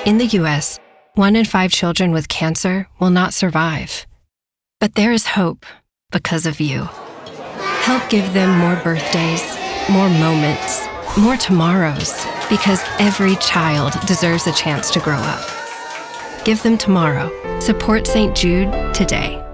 In the U.S., 1 in 5 children with cancer will not survive. But there is hope because of you. Help give them more birthdays, more moments, more tomorrows, because every child deserves a chance to grow up. Give them tomorrow. Support St. Jude today.